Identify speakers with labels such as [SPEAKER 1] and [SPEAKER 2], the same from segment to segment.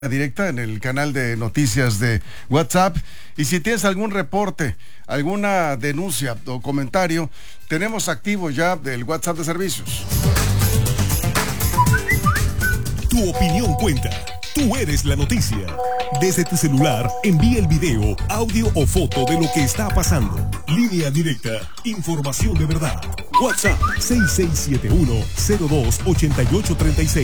[SPEAKER 1] directa en el canal de noticias de WhatsApp. Y si tienes algún reporte, alguna denuncia o comentario, tenemos activo ya el WhatsApp de servicios.
[SPEAKER 2] Tu opinión cuenta. Tú eres la noticia. Desde tu celular, envía el video, audio o foto de lo que está pasando. Línea directa. Información de verdad. WhatsApp 6671-028836.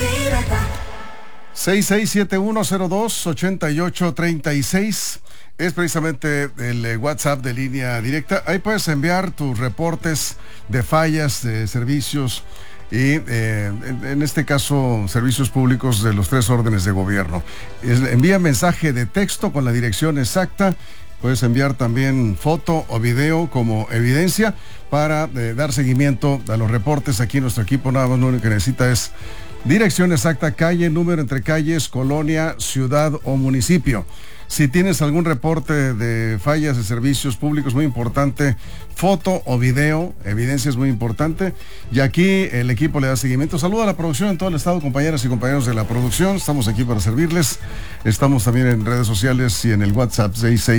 [SPEAKER 1] 6671028836 es precisamente el WhatsApp de línea directa. Ahí puedes enviar tus reportes de fallas de servicios y en este caso servicios públicos de los 3 órdenes de gobierno. Envía mensaje de texto con la dirección exacta. Puedes enviar también foto o video como evidencia para dar seguimiento a los reportes. Aquí nuestro equipo nada más lo único que necesita es dirección exacta, calle, número entre calles, colonia, ciudad o municipio. Si tienes algún reporte de fallas de servicios públicos, muy importante, foto o video, evidencia es muy importante. Y aquí el equipo le da seguimiento. Saluda a la producción en todo el estado, compañeras y compañeros de la producción. Estamos aquí para servirles. Estamos también en redes sociales y en el WhatsApp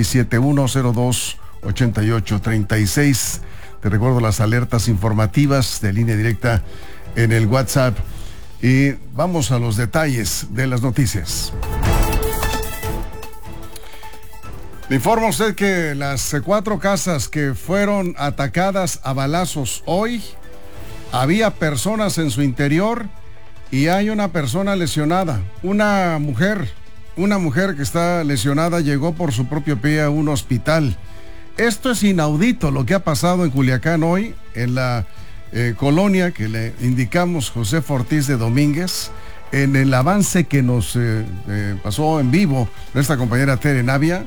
[SPEAKER 1] 6671028836. Te recuerdo las alertas informativas de línea directa en el WhatsApp. Y vamos a los detalles de las noticias. Le informo a usted que las 4 casas que fueron atacadas a balazos hoy, había personas en su interior y hay una persona lesionada. Una mujer que está lesionada llegó por su propio pie a un hospital. Esto es inaudito lo que ha pasado en Culiacán hoy, en la colonia que le indicamos Josefa Ortiz de Domínguez. En el avance que nos pasó en vivo nuestra compañera Tere Navia,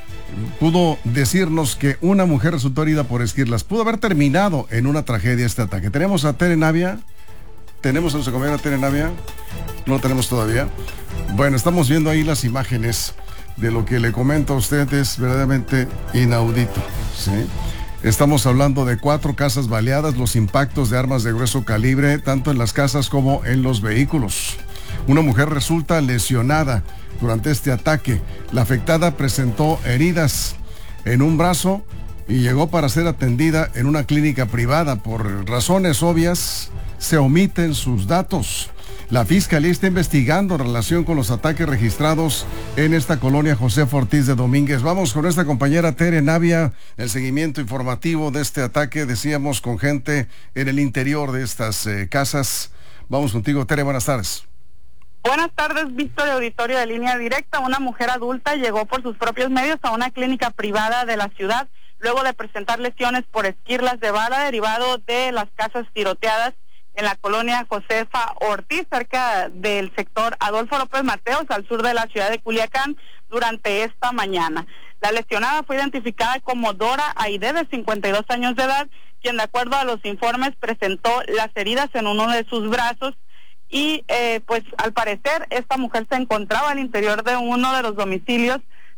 [SPEAKER 1] pudo decirnos que una mujer resultó herida por esquirlas. Pudo haber terminado en una tragedia este ataque. Tenemos a Tere Navia. ¿Tenemos a nuestra compañera Tere Navia? No lo tenemos todavía. Bueno, estamos viendo ahí las imágenes de lo que le comento a usted. Es verdaderamente inaudito, ¿sí? Estamos hablando de 4 casas baleadas, los impactos de armas de grueso calibre, tanto en las casas como en los vehículos. Una mujer resulta lesionada durante este ataque. La afectada presentó heridas en un brazo y llegó para ser atendida en una clínica privada. Por razones obvias, se omiten sus datos. La Fiscalía está investigando en relación con los ataques registrados en esta colonia Josefa Ortiz de Domínguez. Vamos con nuestra compañera Tere Navia, el seguimiento informativo de este ataque, decíamos, con gente en el interior de estas casas. Vamos contigo, Tere, buenas tardes.
[SPEAKER 3] Buenas tardes, Víctor, de auditorio de línea directa. Una mujer adulta llegó por sus propios medios a una clínica privada de la ciudad, luego de presentar lesiones por esquirlas de bala derivado de las casas tiroteadas en la colonia Josefa Ortiz, cerca del sector Adolfo López Mateos, al sur de la ciudad de Culiacán, durante esta mañana. La lesionada fue identificada como Dora Aide, de 52 años de edad, quien, de acuerdo a los informes, presentó las heridas en uno de sus brazos y, pues, al parecer, esta mujer se encontraba al interior de uno de los domicilios,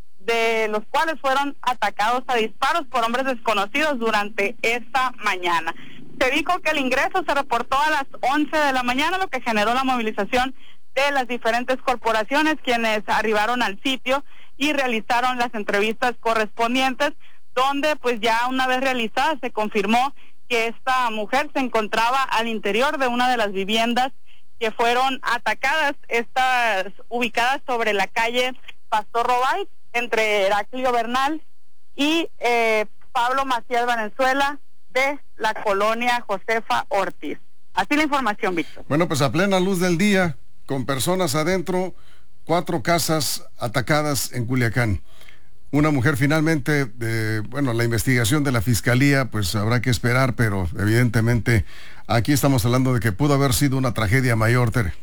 [SPEAKER 3] de los cuales fueron atacados a disparos por hombres desconocidos durante esta mañana. Se dijo que el ingreso se reportó a las 11 de la mañana, lo que generó la movilización de las diferentes corporaciones, quienes arribaron al sitio y realizaron las entrevistas correspondientes, donde pues ya una vez realizadas se confirmó que esta mujer se encontraba al interior de una de las viviendas que fueron atacadas, estas ubicadas sobre la calle Pastor Robay, entre Heraclio Bernal y Pablo Macías Valenzuela, de la colonia Josefa Ortiz. Así la información, Víctor.
[SPEAKER 1] Bueno, pues a plena luz del día, con personas adentro, 4 casas atacadas en Culiacán. Una mujer finalmente, la investigación de la Fiscalía, pues habrá que esperar, pero evidentemente aquí estamos hablando de que pudo haber sido una tragedia mayor, Tere.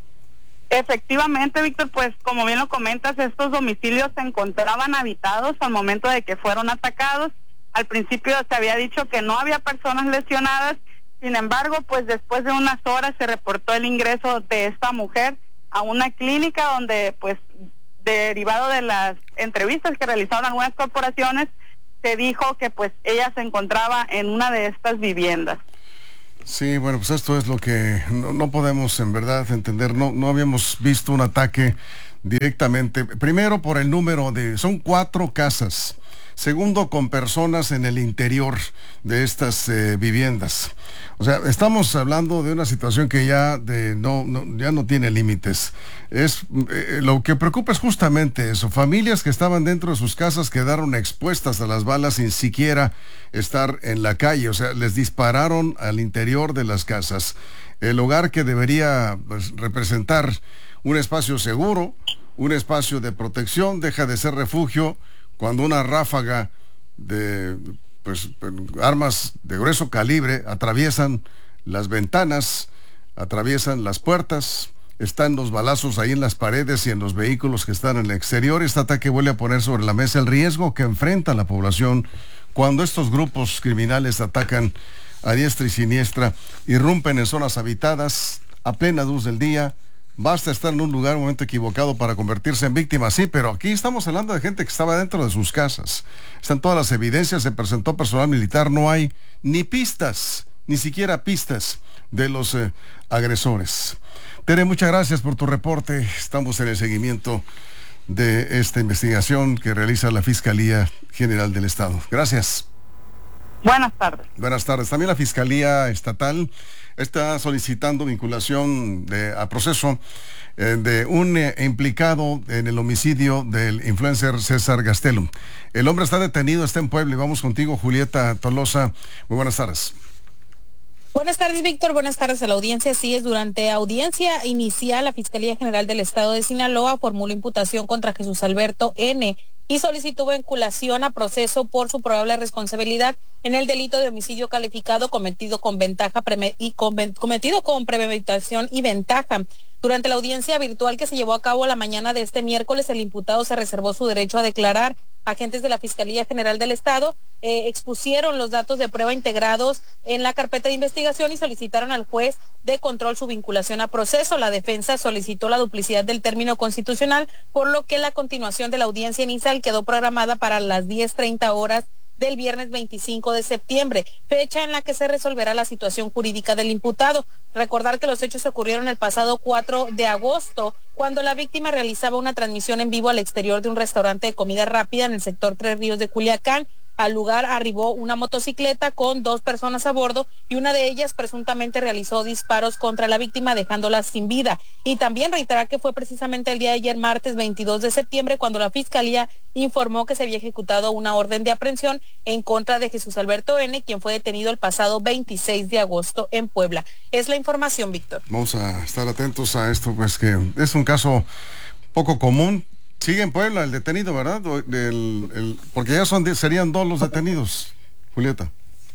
[SPEAKER 3] Efectivamente, Víctor, pues como bien lo comentas, estos domicilios se encontraban habitados al momento de que fueron atacados. Al principio se había dicho que no había personas lesionadas, sin embargo, pues después de unas horas se reportó el ingreso de esta mujer a una clínica donde, pues, derivado de las entrevistas que realizaron algunas corporaciones, se dijo que pues ella se encontraba en una de estas viviendas.
[SPEAKER 1] Sí, bueno, pues esto es lo que no podemos en verdad entender. No habíamos visto un ataque directamente. Primero por el número son 4 casas. Segundo, con personas en el interior de estas viviendas. O sea, estamos hablando de una situación que ya no tiene límites. Lo que preocupa es justamente eso. Familias que estaban dentro de sus casas quedaron expuestas a las balas sin siquiera estar en la calle. O sea, les dispararon al interior de las casas. El hogar que debería, pues, representar un espacio seguro, un espacio de protección, deja de ser refugio cuando una ráfaga de armas de grueso calibre atraviesan las ventanas, atraviesan las puertas, están los balazos ahí en las paredes y en los vehículos que están en el exterior. Este ataque vuelve a poner sobre la mesa el riesgo que enfrenta la población cuando estos grupos criminales atacan a diestra y siniestra, irrumpen en zonas habitadas a plena luz del día. Basta estar en un lugar un momento equivocado para convertirse en víctima, sí, pero aquí estamos hablando de gente que estaba dentro de sus casas. Están todas las evidencias, se presentó personal militar, no hay ni pistas, ni siquiera pistas de los agresores. Tere, muchas gracias por tu reporte. Estamos en el seguimiento de esta investigación que realiza la Fiscalía General del Estado. Gracias.
[SPEAKER 3] Buenas tardes.
[SPEAKER 1] Buenas tardes. También la Fiscalía Estatal está solicitando vinculación a proceso de un implicado en el homicidio del influencer César Gastelum. El hombre está detenido, está en Puebla y vamos contigo, Julieta Tolosa. Muy buenas tardes.
[SPEAKER 4] Buenas tardes, Víctor. Buenas tardes a la audiencia. Sí, es durante audiencia inicial, la Fiscalía General del Estado de Sinaloa formuló imputación contra Jesús Alberto N. y solicitó vinculación a proceso por su probable responsabilidad en el delito de homicidio calificado cometido con premeditación y ventaja. Durante la audiencia virtual que se llevó a cabo la mañana de este miércoles, el imputado se reservó su derecho a declarar. Agentes de la Fiscalía General del Estado expusieron los datos de prueba integrados en la carpeta de investigación y solicitaron al juez de control su vinculación a proceso. La defensa solicitó la duplicidad del término constitucional, por lo que la continuación de la audiencia inicial quedó programada para las 10:30 horas del viernes 25 de septiembre, fecha en la que se resolverá la situación jurídica del imputado. Recordar que los hechos ocurrieron el pasado 4 de agosto, cuando la víctima realizaba una transmisión en vivo al exterior de un restaurante de comida rápida en el sector Tres Ríos de Culiacán. Al lugar arribó una motocicleta con 2 personas a bordo y una de ellas presuntamente realizó disparos contra la víctima dejándola sin vida. Y también reiterar que fue precisamente el día de ayer, martes 22 de septiembre, cuando la Fiscalía informó que se había ejecutado una orden de aprehensión en contra de Jesús Alberto N., quien fue detenido el pasado 26 de agosto en Puebla. Es la información, Víctor.
[SPEAKER 1] Vamos a estar atentos a esto, pues que es un caso poco común. Sigue en Puebla el detenido, ¿verdad? Porque ya serían 2 los detenidos, Julieta.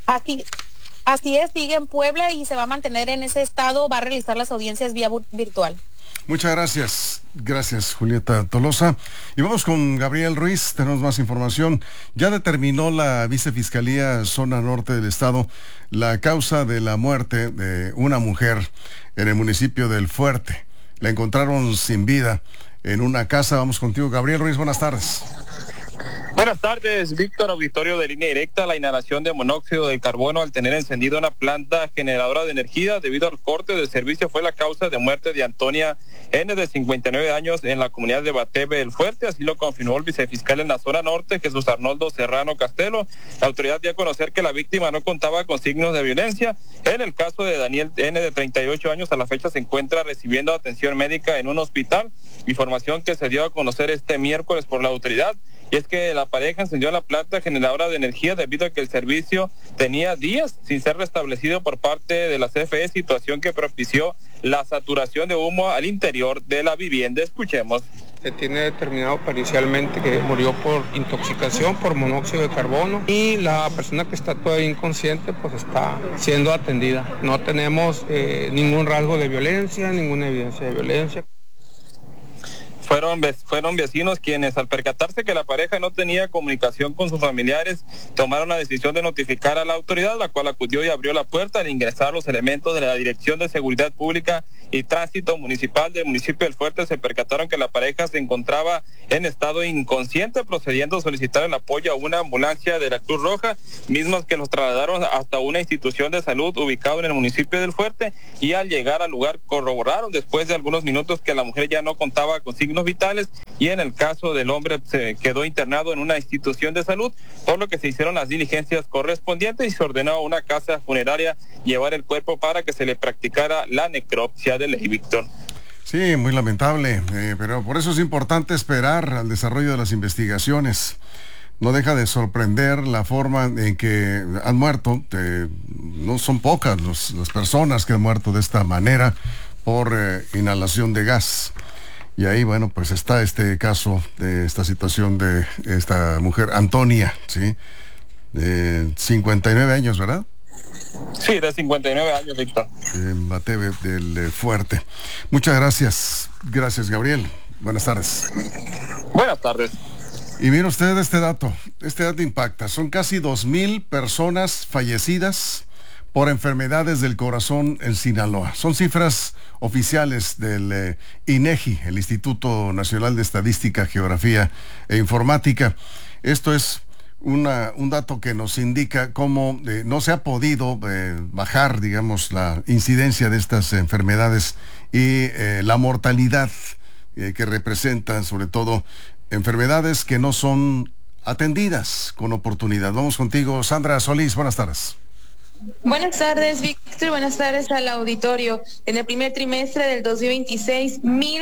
[SPEAKER 4] Así es, sigue en Puebla y se va a mantener en ese estado, va a realizar las audiencias vía virtual.
[SPEAKER 1] Muchas gracias. Gracias, Julieta Tolosa. Y vamos con Gabriel Ruiz, tenemos más información. Ya determinó la Vicefiscalía Zona Norte del Estado la causa de la muerte de una mujer en el municipio del Fuerte. La encontraron sin vida en una casa. Vamos contigo, Gabriel Ruiz, buenas tardes.
[SPEAKER 5] Buenas tardes, Víctor, auditorio de Línea Directa. La inhalación de monóxido de carbono al tener encendida una planta generadora de energía debido al corte de servicio fue la causa de muerte de Antonia N., de 59 años, en la comunidad de Batebe el Fuerte. Así lo confirmó el vicefiscal en la zona norte, Jesús Arnoldo Serrano Castelo. La autoridad dio a conocer que la víctima no contaba con signos de violencia. En el caso de Daniel N., de 38 años, a la fecha se encuentra recibiendo atención médica en un hospital. Información que se dio a conocer este miércoles por la autoridad. Y es que la pareja encendió la planta generadora de energía debido a que el servicio tenía días sin ser restablecido por parte de la CFE, situación que propició la saturación de humo al interior de la vivienda. Escuchemos.
[SPEAKER 6] Se tiene determinado pericialmente que murió por intoxicación por monóxido de carbono y la persona que está todavía inconsciente pues está siendo atendida. No tenemos ningún rasgo de violencia, ninguna evidencia de violencia.
[SPEAKER 5] Fueron vecinos quienes, al percatarse que la pareja no tenía comunicación con sus familiares, tomaron la decisión de notificar a la autoridad, la cual acudió y abrió la puerta. Al ingresar los elementos de la Dirección de Seguridad Pública y Tránsito Municipal del municipio del Fuerte, se percataron que la pareja se encontraba en estado inconsciente, procediendo a solicitar el apoyo a una ambulancia de la Cruz Roja, mismos que los trasladaron hasta una institución de salud ubicada en el municipio del Fuerte, y al llegar al lugar corroboraron después de algunos minutos que la mujer ya no contaba con signos signos vitales, y en el caso del hombre se quedó internado en una institución de salud, por lo que se hicieron las diligencias correspondientes y se ordenó a una casa funeraria llevar el cuerpo para que se le practicara la necropsia de ley, Víctor.
[SPEAKER 1] Sí, muy lamentable, pero por eso es importante esperar al desarrollo de las investigaciones. No deja de sorprender la forma en que han muerto. No son pocas las personas que han muerto de esta manera por inhalación de gas. Y ahí, bueno, pues está este caso de esta situación de esta mujer, Antonia, ¿sí? De 59 años, ¿verdad?
[SPEAKER 5] Sí, de 59 años, Víctor.
[SPEAKER 1] Mateve del Fuerte. Muchas gracias. Gracias, Gabriel. Buenas tardes.
[SPEAKER 5] Buenas tardes.
[SPEAKER 1] Y mire usted este dato impacta. Son casi 2,000 personas fallecidas por enfermedades del corazón en Sinaloa. Son cifras oficiales del INEGI, el Instituto Nacional de Estadística, Geografía e Informática. Esto es un dato que nos indica cómo no se ha podido bajar, digamos, la incidencia de estas enfermedades y la mortalidad que representan, sobre todo, enfermedades que no son atendidas con oportunidad. Vamos contigo, Sandra Solís. Buenas tardes.
[SPEAKER 7] Buenas tardes, Víctor. Buenas tardes al auditorio. En el primer trimestre del 2026,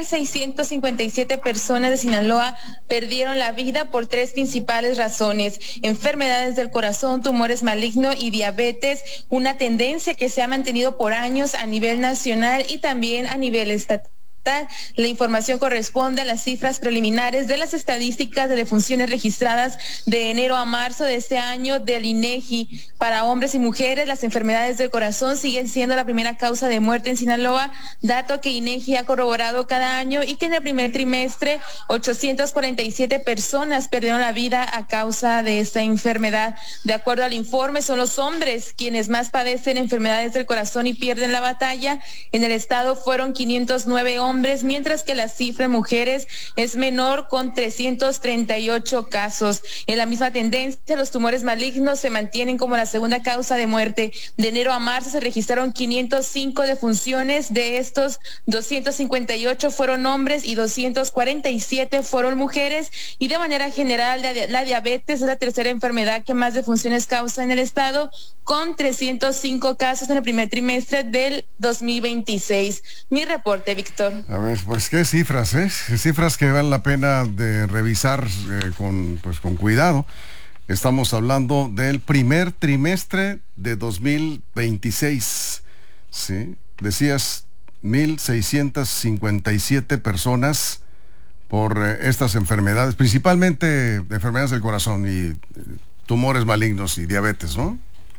[SPEAKER 7] 1,657 personas de Sinaloa perdieron la vida por 3 principales razones: enfermedades del corazón, tumores malignos y diabetes, una tendencia que se ha mantenido por años a nivel nacional y también a nivel estatal. La información corresponde a las cifras preliminares de las estadísticas de defunciones registradas de enero a marzo de este año del INEGI. Para hombres y mujeres, las enfermedades del corazón siguen siendo la primera causa de muerte en Sinaloa, dato que INEGI ha corroborado cada año, y que en el primer trimestre 847 personas perdieron la vida a causa de esta enfermedad. De acuerdo al informe, son los hombres quienes más padecen enfermedades del corazón y pierden la batalla. En el estado fueron 509 hombres, mientras que la cifra de mujeres es menor, con 338 casos. En la misma tendencia, los tumores malignos se mantienen como la segunda causa de muerte. De enero a marzo se registraron 505 defunciones, de estos 258 fueron hombres y 247 fueron mujeres, y de manera general la diabetes es la tercera enfermedad que más defunciones causa en el estado, con 305 casos en el primer trimestre del 2026. Mi reporte, Víctor.
[SPEAKER 1] A ver, pues qué cifras, cifras que valen la pena de revisar con cuidado. Estamos hablando del primer trimestre de 2026, ¿sí? Decías 1,657 personas por estas enfermedades, principalmente enfermedades del corazón y tumores malignos y diabetes, ¿no?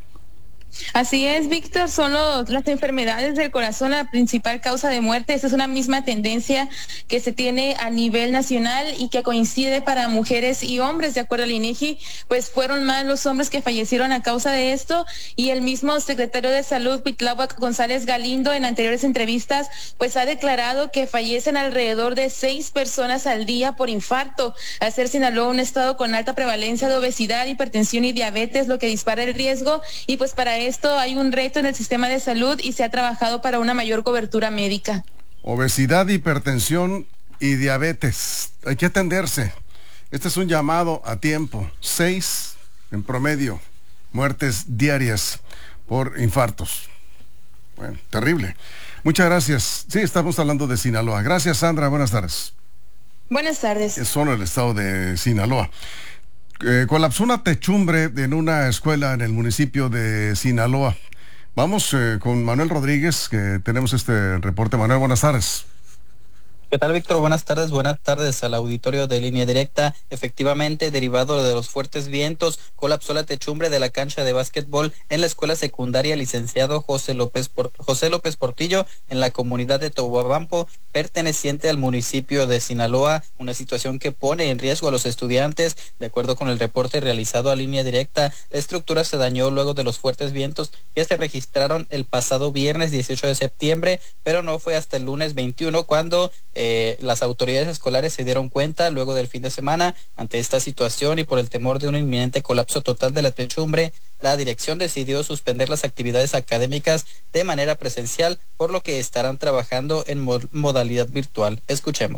[SPEAKER 7] Así es, Víctor, son las enfermedades del corazón la principal causa de muerte. Esa es una misma tendencia que se tiene a nivel nacional y que coincide para mujeres y hombres. De acuerdo al INEGI, pues fueron más los hombres que fallecieron a causa de esto, y el mismo secretario de Salud, Cuitláhuac González Galindo, en anteriores entrevistas, pues ha declarado que fallecen alrededor de 6 personas al día por infarto. Al ser Sinaloa un estado con alta prevalencia de obesidad, hipertensión y diabetes, lo que dispara el riesgo, y pues para esto hay un reto en el sistema de salud y se ha trabajado para una mayor cobertura médica.
[SPEAKER 1] Obesidad, hipertensión y diabetes. Hay que atenderse. Este es un llamado a tiempo. 6 en promedio muertes diarias por infartos. Bueno, terrible. Muchas gracias. Sí, estamos hablando de Sinaloa. Gracias, Sandra. Buenas tardes.
[SPEAKER 7] Buenas tardes.
[SPEAKER 1] Es solo el estado de Sinaloa. Colapsó una techumbre en una escuela en el municipio de Sinaloa. Vamos con Manuel Rodríguez, que tenemos este reporte. Manuel, buenas tardes.
[SPEAKER 8] ¿Qué tal, Víctor? Buenas tardes al auditorio de Línea Directa. Efectivamente, derivado de los fuertes vientos, colapsó la techumbre de la cancha de básquetbol en la escuela secundaria Licenciado José López Portillo, en la comunidad de Tobabampo, perteneciente al municipio de Sinaloa, una situación que pone en riesgo a los estudiantes. De acuerdo con el reporte realizado a Línea Directa, la estructura se dañó luego de los fuertes vientos que se registraron el pasado viernes 18 de septiembre, pero no fue hasta el lunes 21 cuando las autoridades escolares se dieron cuenta, luego del fin de semana. Ante esta situación y por el temor de un inminente colapso total de la techumbre, la dirección decidió suspender las actividades académicas de manera presencial, por lo que estarán trabajando en modalidad virtual. Escuchemos.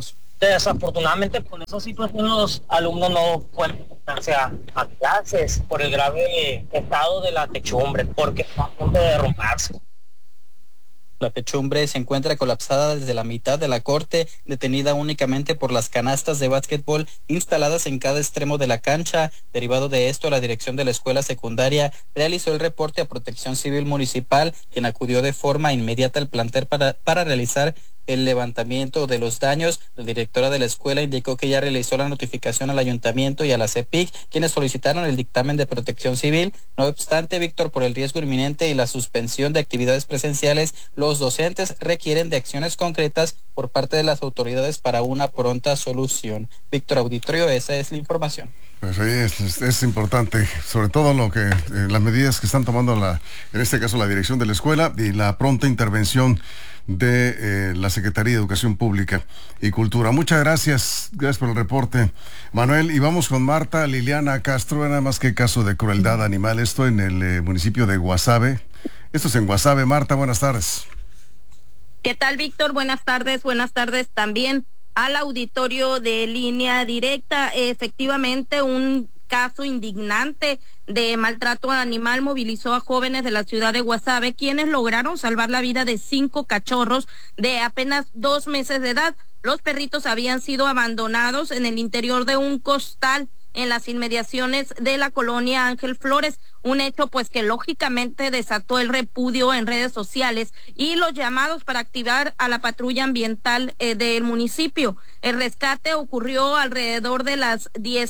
[SPEAKER 9] Desafortunadamente, con esa situación los alumnos no pueden conectarse a clases por el grave estado de la techumbre, porque está a punto de derrumbarse.
[SPEAKER 8] La techumbre se encuentra colapsada desde la mitad de la corte, detenida únicamente por las canastas de básquetbol instaladas en cada extremo de la cancha. Derivado de esto, la dirección de la escuela secundaria realizó el reporte a Protección Civil Municipal, quien acudió de forma inmediata al plantel para realizar el levantamiento de los daños. La directora de la escuela indicó que ya realizó la notificación al ayuntamiento y a la CEPIC, quienes solicitaron el dictamen de Protección Civil. No obstante, Víctor, por el riesgo inminente y la suspensión de actividades presenciales, los docentes requieren de acciones concretas por parte de las autoridades para una pronta solución. Víctor, auditorio, esa es la información.
[SPEAKER 1] Pues es importante, sobre todo las medidas que están tomando en este caso la dirección de la escuela y la pronta intervención de la Secretaría de Educación Pública y Cultura. Muchas gracias por el reporte, Manuel. Y vamos con Marta Liliana Castro. Nada más que caso de crueldad animal, esto en el municipio de Guasave. Esto es en Guasave. Marta, buenas tardes.
[SPEAKER 10] ¿Qué tal, Víctor? Buenas tardes también al auditorio de Línea Directa. Efectivamente, un caso indignante de maltrato animal movilizó a jóvenes de la ciudad de Guasave, quienes lograron salvar la vida de 5 cachorros de apenas 2 meses de edad. Los perritos habían sido abandonados en el interior de un costal en las inmediaciones de la colonia Ángel Flores, un hecho pues que lógicamente desató el repudio en redes sociales y los llamados para activar a la patrulla ambiental del municipio. El rescate ocurrió alrededor de las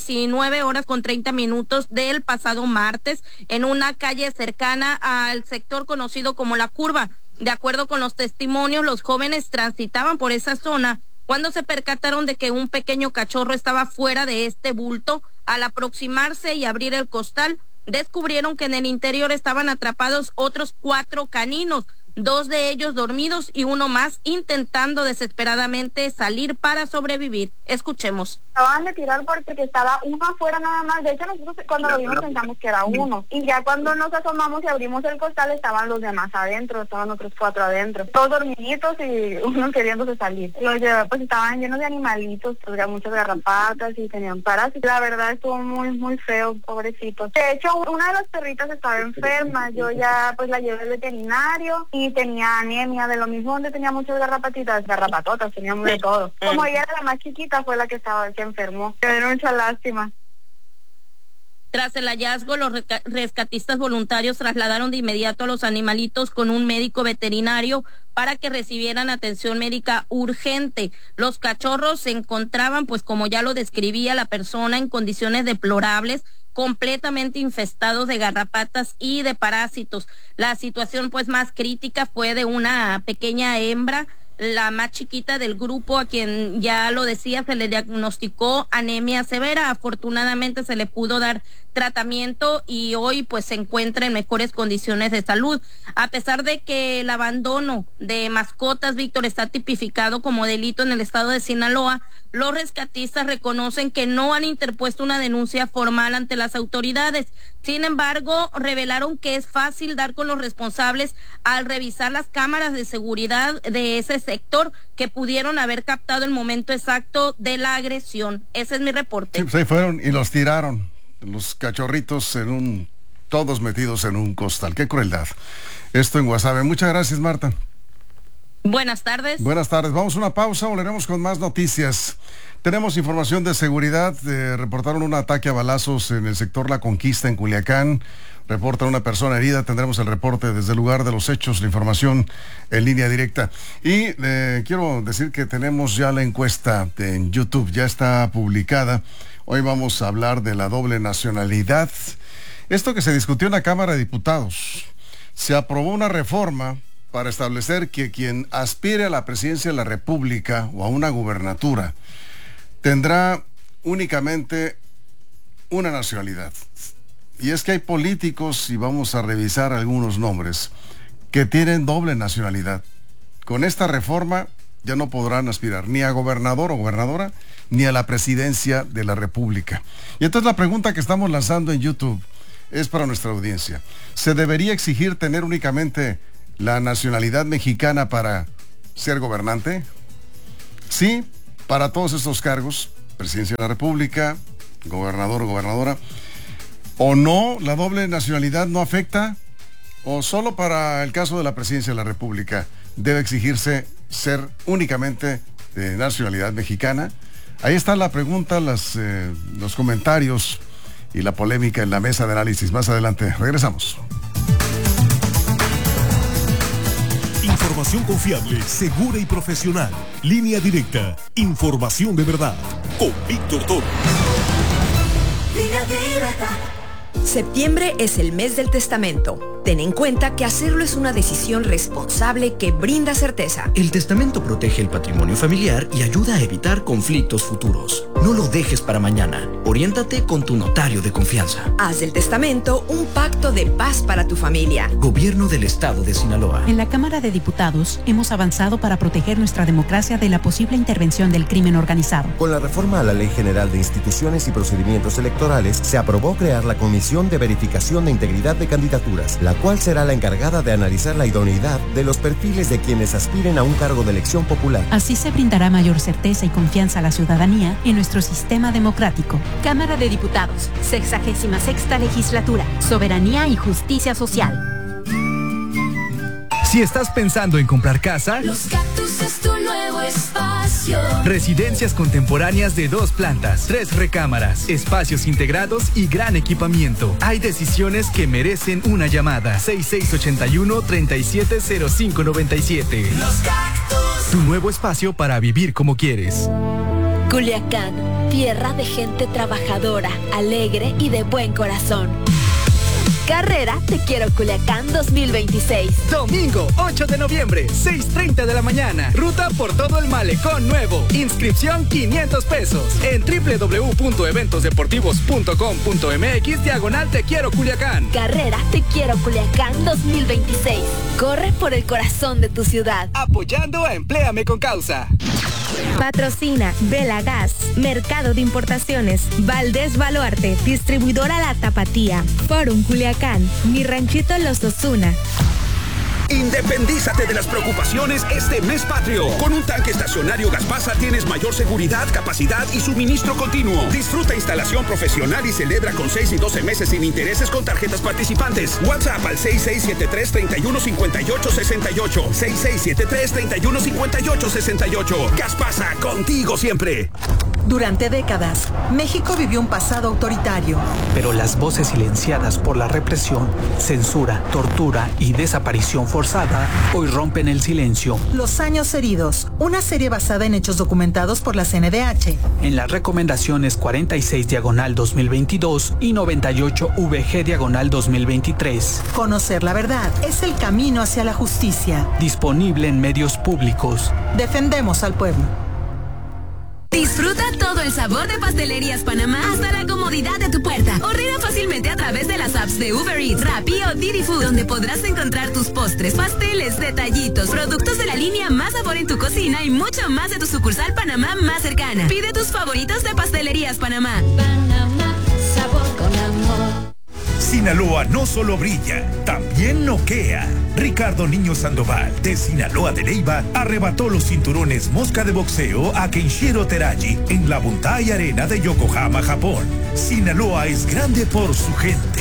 [SPEAKER 10] 19:30 del pasado martes en una calle cercana al sector conocido como La Curva. De acuerdo con los testimonios, los jóvenes transitaban por esa zona cuando se percataron de que un pequeño cachorro estaba fuera de este bulto. Al aproximarse y abrir el costal, descubrieron que en el interior estaban atrapados otros 4 caninos, 2 de ellos dormidos y uno más intentando desesperadamente salir para sobrevivir. Escuchemos.
[SPEAKER 11] Acaban de tirar porque estaba uno afuera nada más. De hecho, nosotros cuando lo vimos pensamos que era uno. Y ya cuando nos asomamos y abrimos el costal, estaban los demás adentro, estaban otros 4 adentro. Todos dormiditos y uno queriéndose salir. Los pues estaban llenos de animalitos, pues, muchas garrapatas y tenían parásitos. La verdad estuvo muy feo, pobrecitos. De hecho, una de las perritas estaba enferma. Yo ya pues la llevé al veterinario y tenía anemia, de lo mismo donde tenía muchas garrapatotas, teníamos de todo. Como ella era la más chiquita, fue la que se enfermó. Me dio mucha lástima.
[SPEAKER 10] Tras el hallazgo, los rescatistas voluntarios trasladaron de inmediato a los animalitos con un médico veterinario para que recibieran atención médica urgente. Los cachorros se encontraban, pues como ya lo describía la persona, en condiciones deplorables, completamente infestados de garrapatas y de parásitos. La situación pues más crítica fue de una pequeña hembra, la más chiquita del grupo, a quien ya lo decía, se le diagnosticó anemia severa. Afortunadamente se le pudo dar tratamiento y hoy pues se encuentra en mejores condiciones de salud. A pesar de que el abandono de mascotas, Víctor, está tipificado como delito en el estado de Sinaloa, los rescatistas reconocen que no han interpuesto una denuncia formal ante las autoridades. Sin embargo, revelaron que es fácil dar con los responsables al revisar las cámaras de seguridad de ese sector que pudieron haber captado el momento exacto de la agresión. Ese es mi reporte.
[SPEAKER 1] Sí, pues ahí fueron y los tiraron, los cachorritos todos metidos en un costal. Qué crueldad. Esto en Guasave. Muchas gracias, Marta.
[SPEAKER 10] Buenas tardes.
[SPEAKER 1] Buenas tardes. Vamos a una pausa, volveremos con más noticias. Tenemos información de seguridad. Reportaron un ataque a balazos en el sector La Conquista, en Culiacán. Reporta una persona herida. Tendremos el reporte desde el lugar de los hechos, la información en línea directa. Y quiero decir que tenemos ya la encuesta en YouTube, ya está publicada. Hoy vamos a hablar de la doble nacionalidad. Esto que se discutió en la Cámara de Diputados. Se aprobó una reforma para establecer que quien aspire a la presidencia de la República o a una gubernatura tendrá únicamente una nacionalidad. Y es que hay políticos, y vamos a revisar algunos nombres, que tienen doble nacionalidad. Con esta reforma ya no podrán aspirar ni a gobernador o gobernadora, ni a la presidencia de la República. Y entonces la pregunta que estamos lanzando en YouTube es para nuestra audiencia. ¿Se debería exigir tener únicamente la nacionalidad mexicana para ser gobernante? ¿Sí para todos estos cargos, presidencia de la República, gobernador o gobernadora, o no, la doble nacionalidad no afecta, o solo para el caso de la presidencia de la República debe exigirse ser únicamente de nacionalidad mexicana. Ahí está la pregunta, los comentarios y la polémica en la mesa de análisis. Más adelante, regresamos.
[SPEAKER 2] Información confiable, segura y profesional. Línea Directa. Información de verdad. Con Víctor Toro.
[SPEAKER 12] Línea Directa. Septiembre es el mes del testamento. Ten en cuenta que hacerlo es una decisión responsable que brinda certeza.
[SPEAKER 13] El testamento protege el patrimonio familiar y ayuda a evitar conflictos futuros. No lo dejes para mañana. Oriéntate con tu notario de confianza.
[SPEAKER 12] Haz del testamento un pacto de paz para tu familia.
[SPEAKER 13] Gobierno del Estado de Sinaloa.
[SPEAKER 14] En la Cámara de Diputados hemos avanzado para proteger nuestra democracia de la posible intervención del crimen organizado.
[SPEAKER 15] Con la reforma a la Ley General de Instituciones y Procedimientos Electorales, se aprobó crear la Comisión de Verificación de Integridad de Candidaturas, la cual será la encargada de analizar la idoneidad de los perfiles de quienes aspiren a un cargo de elección popular.
[SPEAKER 14] Así se brindará mayor certeza y confianza a la ciudadanía en nuestro sistema democrático.
[SPEAKER 16] Cámara de Diputados, 66ª Legislatura, Soberanía y Justicia Social.
[SPEAKER 17] Si estás pensando en comprar casa,
[SPEAKER 18] Los Cactus es tu nuevo espacio.
[SPEAKER 17] Residencias contemporáneas de 2 plantas, 3 recámaras, espacios integrados y gran equipamiento. Hay decisiones que merecen una llamada. 6681-370597.
[SPEAKER 18] Los Cactus.
[SPEAKER 17] Tu nuevo espacio para vivir como quieres.
[SPEAKER 16] Culiacán, tierra de gente trabajadora, alegre y de buen corazón. Carrera Te Quiero Culiacán 2026.
[SPEAKER 17] Domingo 8 de noviembre, 6:30 de la mañana. Ruta por todo el malecón nuevo. Inscripción 500 pesos en www.eventosdeportivos.com.mx / Te Quiero Culiacán.
[SPEAKER 16] Carrera Te Quiero Culiacán 2026. Corre por el corazón de tu ciudad.
[SPEAKER 17] Apoyando a Empléame con Causa.
[SPEAKER 19] Patrocina Vela Gas, Mercado de Importaciones, Valdés Baluarte, Distribuidora La Tapatía, Forum Culiacán, Mi Ranchito Los Ozuna.
[SPEAKER 20] Independízate de las preocupaciones este mes patrio. Con un tanque estacionario Gaspasa tienes mayor seguridad, capacidad y suministro continuo. Disfruta instalación profesional y celebra con 6 y 12 meses sin intereses con tarjetas participantes. WhatsApp al 6673-315868. 6673-315868. Gaspasa, contigo siempre.
[SPEAKER 21] Durante décadas, México vivió un pasado autoritario.
[SPEAKER 22] Pero las voces silenciadas por la represión, censura, tortura y desaparición forzada hoy rompen el silencio.
[SPEAKER 21] Los años heridos, una serie basada en hechos documentados por la CNDH.
[SPEAKER 22] En las recomendaciones 46/2022 y 98/VG/2023.
[SPEAKER 21] Conocer la verdad es el camino hacia la justicia.
[SPEAKER 22] Disponible en medios públicos.
[SPEAKER 21] Defendemos al pueblo.
[SPEAKER 23] Disfruta todo el sabor de Pastelerías Panamá hasta la comodidad de tu puerta. Ordena fácilmente a través de las apps de Uber Eats, Rappi o Didi Food, donde podrás encontrar tus postres, pasteles, detallitos, productos de la línea Más Sabor en tu cocina y mucho más de tu sucursal Panamá más cercana. Pide tus favoritos de Pastelerías Panamá.
[SPEAKER 18] Panamá, sabor con amor.
[SPEAKER 2] Sinaloa no solo brilla, también noquea. Ricardo Niño Sandoval, de Sinaloa de Leyva, arrebató los cinturones mosca de boxeo a Kenshiro Teraji en la Buntai Arena de Yokohama, Japón. Sinaloa es grande por su gente.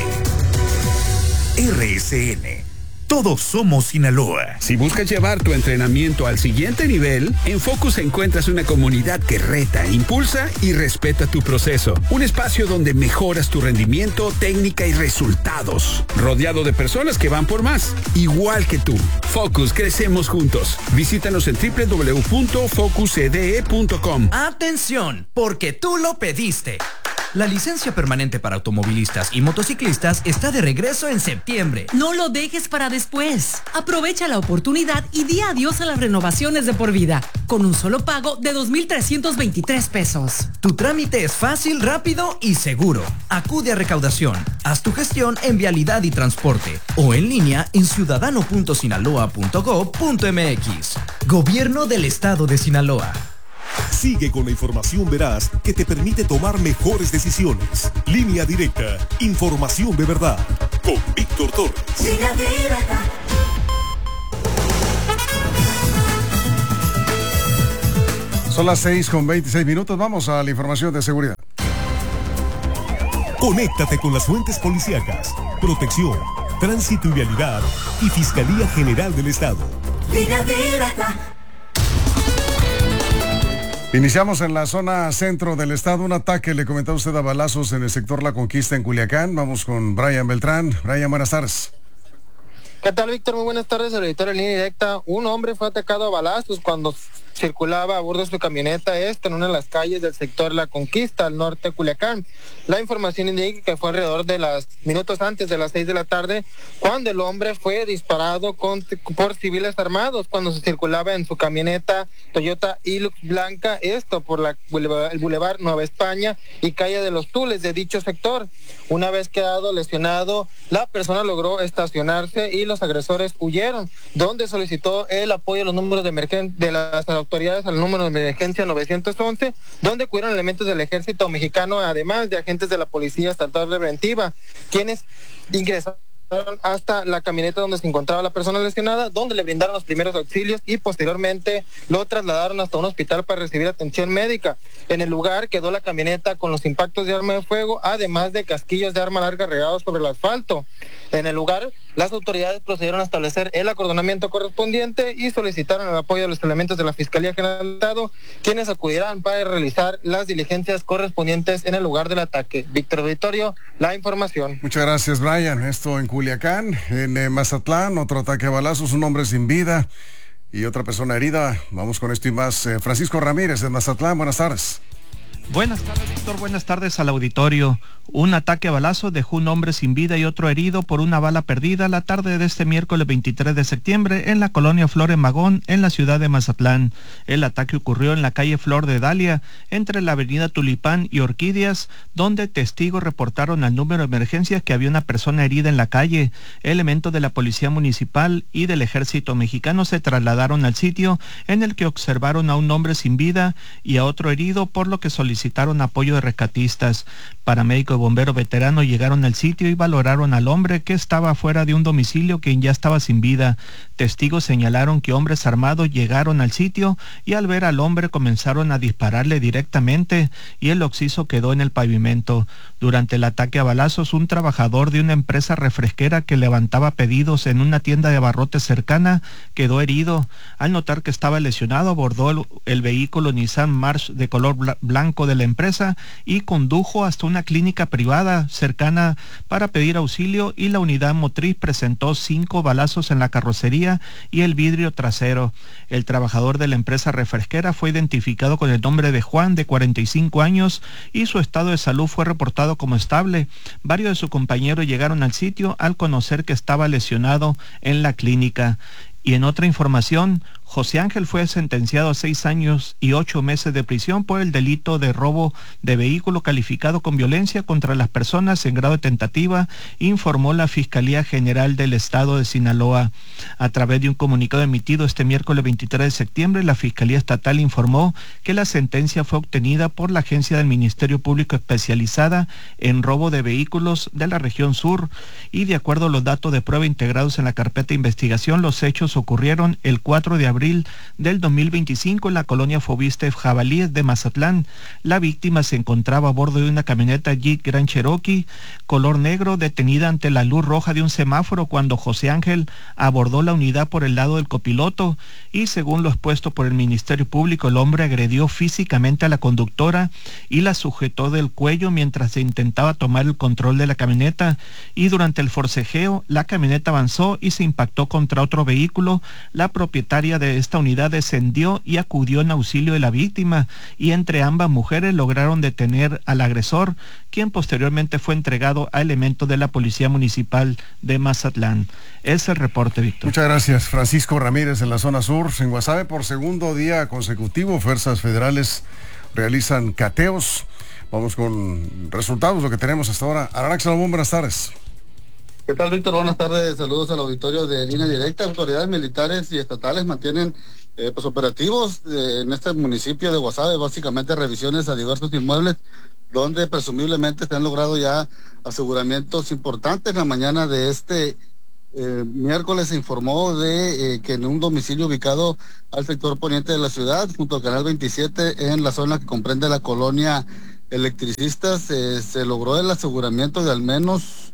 [SPEAKER 2] RSN. Todos somos Sinaloa.
[SPEAKER 20] Si buscas llevar tu entrenamiento al siguiente nivel, en Focus encuentras una comunidad que reta, impulsa y respeta tu proceso. Un espacio donde mejoras tu rendimiento, técnica y resultados. Rodeado de personas que van por más, igual que tú. Focus, crecemos juntos. Visítanos en www.focuscde.com.
[SPEAKER 13] Atención, porque tú lo pediste. La licencia permanente para automovilistas y motociclistas está de regreso en septiembre.
[SPEAKER 24] No lo dejes para después. Aprovecha la oportunidad y di adiós a las renovaciones de por vida, con un solo pago de 2,323 pesos.
[SPEAKER 13] Tu trámite es fácil, rápido y seguro. Acude a recaudación. Haz tu gestión en Vialidad y Transporte o en línea en ciudadano.sinaloa.gov.mx. Gobierno del Estado de Sinaloa.
[SPEAKER 2] Sigue con la información veraz que te permite tomar mejores decisiones. Línea Directa, información de verdad. Con Víctor Torres.
[SPEAKER 18] Línea Directa.
[SPEAKER 1] Son las 6:26. Vamos a la información de seguridad.
[SPEAKER 2] Conéctate con las fuentes policíacas, protección, tránsito y vialidad y Fiscalía General del Estado.
[SPEAKER 18] Línea directa.
[SPEAKER 1] Iniciamos en la zona centro del estado. Un ataque, le comentaba usted, a balazos en el sector La Conquista en Culiacán. Vamos con Brian Beltrán. Brian, buenas tardes.
[SPEAKER 3] ¿Qué tal, Víctor? Muy buenas tardes, el editor en línea directa. Un hombre fue atacado a balazos cuando circulaba a bordo de su camioneta en una de las calles del sector La Conquista, al norte de Culiacán. La información indica que fue alrededor de minutos antes de las 6 de la tarde, cuando el hombre fue disparado por civiles armados cuando se circulaba en su camioneta Toyota Hilux blanca, por el Boulevard Nueva España y calle de los Tules de dicho sector. Una vez quedado lesionado, la persona logró estacionarse y los agresores huyeron, donde solicitó el apoyo de los números de emergencia de las autoridades al número de emergencia 911, donde acudieron elementos del ejército mexicano, además de agentes de la policía estatal preventiva, quienes ingresaron hasta la camioneta donde se encontraba la persona lesionada, donde le brindaron los primeros auxilios y posteriormente lo trasladaron hasta un hospital para recibir atención médica. En el lugar quedó la camioneta con los impactos de arma de fuego, además de casquillos de arma larga regados sobre el asfalto. En el lugar, las autoridades procedieron a establecer el acordonamiento correspondiente y solicitaron el apoyo de los elementos de la Fiscalía General del Estado, quienes acudirán para realizar las diligencias correspondientes en el lugar del ataque. Víctor Auditorio, la información.
[SPEAKER 1] Muchas gracias, Brian. Esto en Culiacán. En Mazatlán, otro ataque a balazos, un hombre sin vida y otra persona herida. Vamos con esto y más. Francisco Ramírez, de Mazatlán, buenas tardes.
[SPEAKER 4] Buenas tardes, Víctor. Buenas tardes al auditorio. Un ataque a balazos dejó un hombre sin vida y otro herido por una bala perdida la tarde de este miércoles 23 de septiembre en la colonia Flores Magón, en la ciudad de Mazatlán. El ataque ocurrió en la calle Flor de Dalia, entre la avenida Tulipán y Orquídeas, donde testigos reportaron al número de emergencias que había una persona herida en la calle. Elementos de la Policía Municipal y del Ejército Mexicano se trasladaron al sitio, en el que observaron a un hombre sin vida y a otro herido, por lo que solicitaron apoyo de rescatistas. Paramédicos y bomberos veteranos llegaron al sitio y valoraron al hombre, que estaba fuera de un domicilio, quien ya estaba sin vida. Testigos señalaron que hombres armados llegaron al sitio y al ver al hombre comenzaron a dispararle directamente y el occiso quedó en el pavimento. Durante el ataque a balazos, un trabajador de una empresa refresquera que levantaba pedidos en una tienda de abarrotes cercana quedó herido. Al notar que estaba lesionado, abordó el vehículo Nissan March de color blanco de la empresa y condujo hasta una clínica privada cercana para pedir auxilio, y la unidad motriz presentó 5 balazos en la carrocería y el vidrio trasero. El trabajador de la empresa refresquera fue identificado con el nombre de Juan, de 45 años, y su estado de salud fue reportado como estable. Varios de sus compañeros llegaron al sitio al conocer que estaba lesionado en la clínica. Y en otra información, José Ángel fue sentenciado a 6 años y 8 meses de prisión por el delito de robo de vehículo calificado con violencia contra las personas en grado de tentativa, informó la Fiscalía General del Estado de Sinaloa. A través de un comunicado emitido este miércoles 23 de septiembre, la Fiscalía Estatal informó que la sentencia fue obtenida por la Agencia del Ministerio Público especializada en robo de vehículos de la región sur, y de acuerdo a los datos de prueba integrados en la carpeta de investigación, los hechos ocurrieron el 4 de abril del 2025 en la colonia Fobiste Jabalíes de Mazatlán. La víctima se encontraba a bordo de una camioneta Jeep Grand Cherokee color negro, detenida ante la luz roja de un semáforo cuando José Ángel abordó la unidad por el lado del copiloto, y según lo expuesto por el Ministerio Público, el hombre agredió físicamente a la conductora y la sujetó del cuello mientras se intentaba tomar el control de la camioneta, y durante el forcejeo la camioneta avanzó y se impactó contra otro vehículo. La propietaria de esta unidad descendió y acudió en auxilio de la víctima, y entre ambas mujeres lograron detener al agresor, quien posteriormente fue entregado a elementos de la Policía Municipal de Mazatlán. Es el reporte, Víctor.
[SPEAKER 1] Muchas gracias, Francisco Ramírez, en la zona sur. En Guasave, por segundo día consecutivo, fuerzas federales realizan cateos. Vamos con resultados, lo que tenemos hasta ahora. Ararak Salomón, buenas tardes.
[SPEAKER 5] ¿Qué tal, Víctor? Buenas tardes, saludos al auditorio de Línea Directa. Autoridades militares y estatales mantienen operativos en este municipio de Guasave, básicamente revisiones a diversos inmuebles donde presumiblemente se han logrado ya aseguramientos importantes. La mañana de este miércoles se informó de que en un domicilio ubicado al sector poniente de la ciudad, junto al Canal 27, en la zona que comprende la colonia Electricistas, se logró el aseguramiento de al menos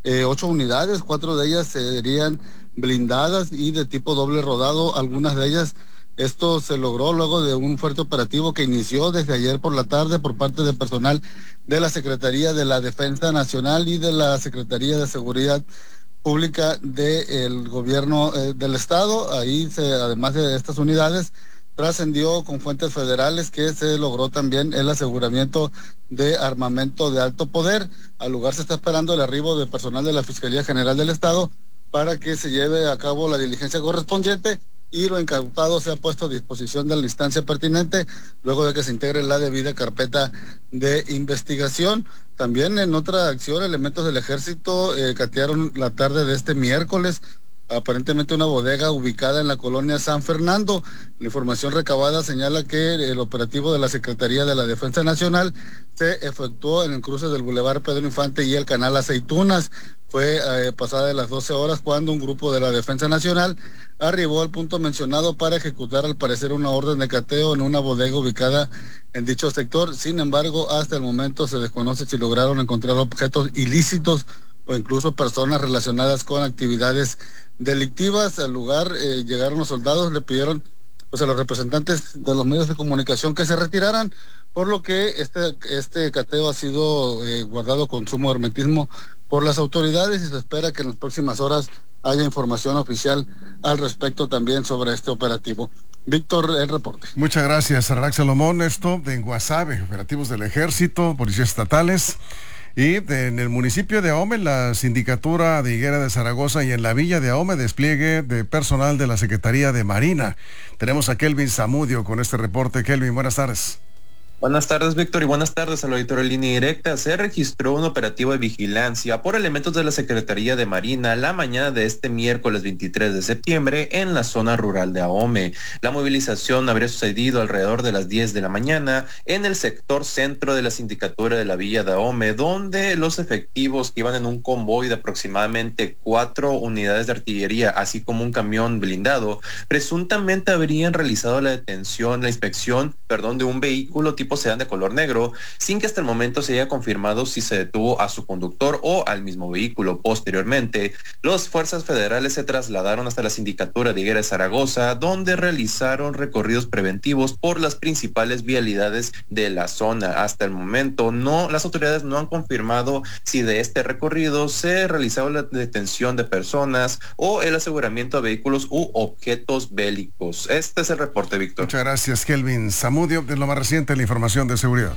[SPEAKER 5] 8 unidades, 4 de ellas serían blindadas y de tipo doble rodado, algunas de ellas. Esto se logró luego de un fuerte operativo que inició desde ayer por la tarde por parte del personal de la Secretaría de la Defensa Nacional y de la Secretaría de Seguridad Pública del Gobierno del Estado. Ahí, además de estas unidades, trascendió con fuentes federales que se logró también el aseguramiento de armamento de alto poder. Al lugar se está esperando el arribo de personal de la Fiscalía General del Estado para que se lleve a cabo la diligencia correspondiente y lo incautado sea puesto a disposición de la instancia pertinente luego de que se integre la debida carpeta de investigación. También en otra acción, elementos del ejército catearon la tarde de este miércoles aparentemente una bodega ubicada en la colonia San Fernando. La información recabada señala que el operativo de la Secretaría de la Defensa Nacional se efectuó en el cruce del Boulevard Pedro Infante y el Canal Aceitunas. Fue pasada de las 12 horas cuando un grupo de la Defensa Nacional arribó al punto mencionado para ejecutar al parecer una orden de cateo en una bodega ubicada en dicho sector. Sin embargo, hasta el momento se desconoce si lograron encontrar objetos ilícitos o incluso personas relacionadas con actividades delictivas. Al lugar llegaron los soldados, le pidieron pues a los representantes de los medios de comunicación que se retiraran, por lo que este cateo ha sido guardado con sumo hermetismo por las autoridades y se espera que en las próximas horas haya información oficial al respecto también sobre este operativo. Víctor, el reporte.
[SPEAKER 1] Muchas gracias, Arax Salomón. Esto de Guasave, operativos del Ejército, policías estatales. Y en el municipio de Ahome, la Sindicatura de Higuera de Zaragoza y en la Villa de Ahome, despliegue de personal de la Secretaría de Marina. Tenemos a Kelvin Zamudio con este reporte. Kelvin, buenas tardes.
[SPEAKER 6] Buenas tardes, Víctor, y buenas tardes al auditorio de Línea Directa. Se registró un operativo de vigilancia por elementos de la Secretaría de Marina la mañana de este miércoles 23 de septiembre en la zona rural de Ahome. La movilización habría sucedido alrededor de las 10 de la mañana en el sector centro de la sindicatura de la Villa de Ahome, donde los efectivos que iban en un convoy de aproximadamente 4 unidades de artillería, así como un camión blindado, presuntamente habrían realizado la inspección de un vehículo tipo sedán de color negro, sin que hasta el momento se haya confirmado si se detuvo a su conductor o al mismo vehículo. Posteriormente, las fuerzas federales se trasladaron hasta la sindicatura de Higuera de Zaragoza, donde realizaron recorridos preventivos por las principales vialidades de la zona. Hasta el momento, las autoridades no han confirmado si de este recorrido se realizaba la detención de personas o el aseguramiento de vehículos u objetos bélicos. Este es el reporte, Víctor.
[SPEAKER 1] Muchas gracias, Kelvin Zamudio. De lo más reciente, la información de seguridad.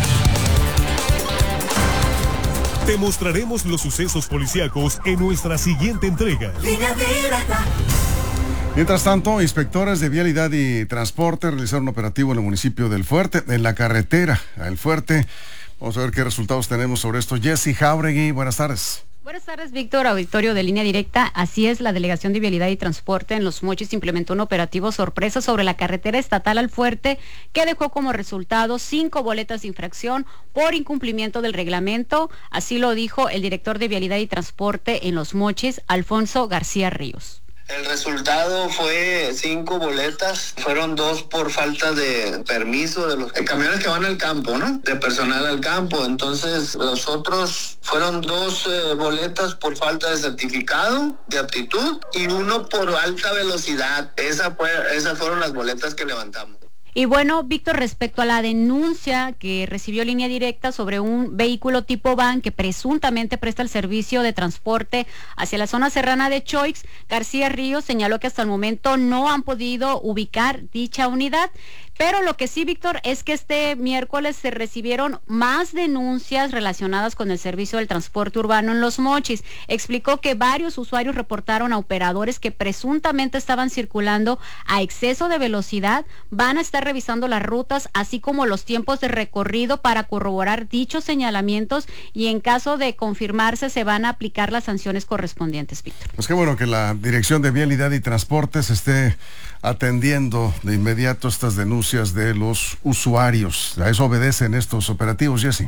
[SPEAKER 2] Te mostraremos los sucesos policíacos en nuestra siguiente entrega.
[SPEAKER 1] Mientras tanto, inspectores de Vialidad y Transporte realizaron un operativo en el municipio del Fuerte, en la carretera al Fuerte. Vamos a ver qué resultados tenemos sobre esto. Jessy Jauregui, buenas tardes.
[SPEAKER 7] Buenas tardes, Víctor, auditorio de Línea Directa. Así es, la Delegación de Vialidad y Transporte en Los Mochis implementó un operativo sorpresa sobre la carretera estatal al Fuerte que dejó como resultado 5 boletas de infracción por incumplimiento del reglamento. Así lo dijo el director de Vialidad y Transporte en Los Mochis, Alfonso García Ríos.
[SPEAKER 8] El resultado fue 5 boletas, fueron 2 por falta de permiso de los camiones que van al campo, ¿no? De personal al campo. Entonces los otros fueron 2 boletas por falta de certificado de aptitud y 1 por alta velocidad. Esas fueron las boletas que levantamos.
[SPEAKER 7] Y bueno, Víctor, respecto a la denuncia que recibió Línea Directa sobre un vehículo tipo van que presuntamente presta el servicio de transporte hacia la zona serrana de Choix, García Ríos señaló que hasta el momento no han podido ubicar dicha unidad. Pero lo que sí, Víctor, es que este miércoles se recibieron más denuncias relacionadas con el servicio del transporte urbano en Los Mochis. Explicó que varios usuarios reportaron a operadores que presuntamente estaban circulando a exceso de velocidad. Van a estar revisando las rutas, así como los tiempos de recorrido para corroborar dichos señalamientos y en caso de confirmarse se van a aplicar las sanciones correspondientes, Víctor.
[SPEAKER 1] Pues qué bueno que la Dirección de Vialidad y Transporte se esté atendiendo de inmediato estas denuncias de los usuarios. A eso obedecen estos operativos, Jessy.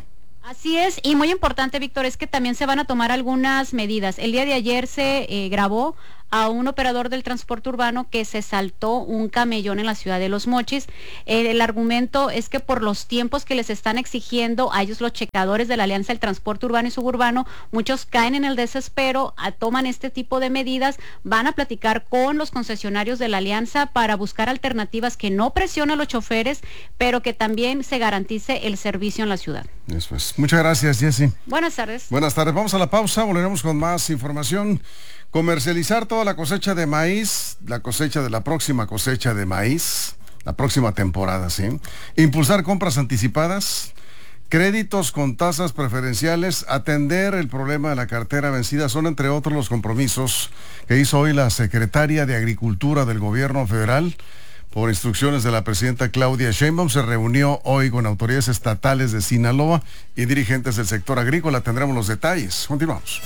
[SPEAKER 7] Así es, y muy importante, Víctor, es que también se van a tomar algunas medidas. El día de ayer se grabó a un operador del transporte urbano que se saltó un camellón en la ciudad de Los Mochis. El argumento es que por los tiempos que les están exigiendo a ellos los checadores de la Alianza del Transporte Urbano y Suburbano, muchos caen en el desespero, toman este tipo de medidas, van a platicar con los concesionarios de la Alianza para buscar alternativas que no presionen a los choferes, pero que también se garantice el servicio en la ciudad.
[SPEAKER 1] Eso es. Muchas gracias, Jessy.
[SPEAKER 7] Buenas tardes.
[SPEAKER 1] Buenas tardes. Vamos a la pausa, volveremos con más información. Comercializar toda la cosecha de maíz, la cosecha de la próxima cosecha de maíz, la próxima temporada, ¿sí? Impulsar compras anticipadas, créditos con tasas preferenciales, atender el problema de la cartera vencida, son entre otros los compromisos que hizo hoy la secretaria de Agricultura del Gobierno Federal. Por instrucciones de la presidenta Claudia Sheinbaum, se reunió hoy con autoridades estatales de Sinaloa y dirigentes del sector agrícola. Tendremos los detalles. Continuamos.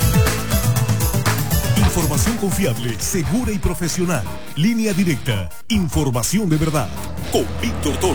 [SPEAKER 2] Información confiable, segura y profesional. Línea Directa. Información de verdad. Con Víctor Toro.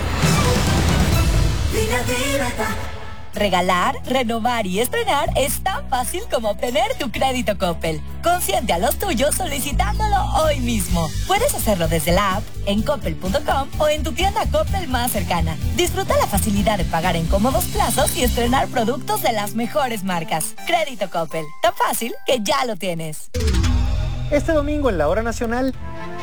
[SPEAKER 18] Línea Directa.
[SPEAKER 23] Regalar, renovar y estrenar es tan fácil como obtener tu crédito Coppel. Consiente a los tuyos solicitándolo hoy mismo. Puedes hacerlo desde la app, en coppel.com o en tu tienda Coppel más cercana. Disfruta la facilidad de pagar en cómodos plazos y estrenar productos de las mejores marcas. Crédito Coppel, tan fácil que ya lo tienes.
[SPEAKER 9] Este domingo en la Hora Nacional